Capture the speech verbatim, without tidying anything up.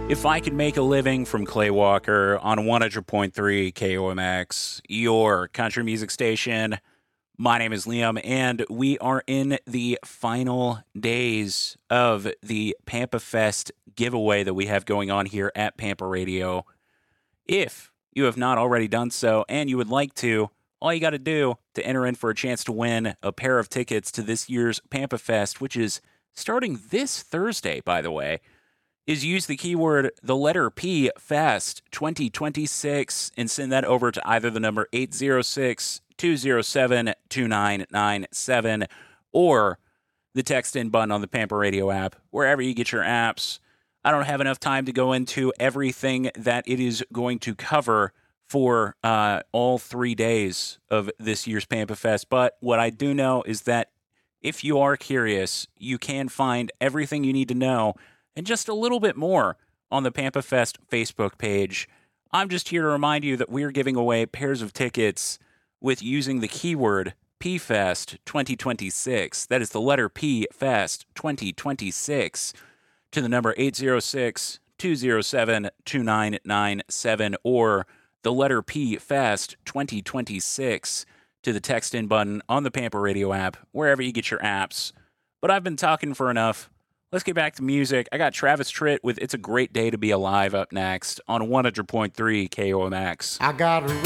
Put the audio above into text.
If I Could Make a Living from Clay Walker on one hundred point three K O M X, your country music station. My name is Liam, and we are in the final days of the Pampa Fest giveaway that we have going on here at Pampa Radio. If you have not already done so and you would like to, all you got to do to enter in for a chance to win a pair of tickets to this year's Pampa Fest, which is starting this Thursday, by the way, is use the keyword, the letter P, FEST twenty twenty-six, and send that over to either the number eight zero six, two zero seven, two nine nine seven or the text in button on the Pampa Radio app, wherever you get your apps. I don't have enough time to go into everything that it is going to cover for uh, all three days of this year's Pampa Fest, but what I do know is that if you are curious, you can find everything you need to know and just a little bit more on the Pampa Fest Facebook page. I'm just here to remind you that we're giving away pairs of tickets with using the keyword P Fest twenty twenty-six. That is the letter P, Fest twenty twenty-six, to the number eight zero six, two zero seven, two nine nine seven or the letter P, Fest twenty twenty-six, to the text in button on the Pampa Radio app, wherever you get your apps. But I've been talking for enough. Let's get back to music. I got Travis Tritt with It's a Great Day to Be Alive up next on one hundred point three K O M X. I got a